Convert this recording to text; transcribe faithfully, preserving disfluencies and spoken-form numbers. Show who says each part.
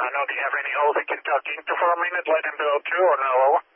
Speaker 1: know, do you have any holes in Kentucky for a minute? Let him go through or no?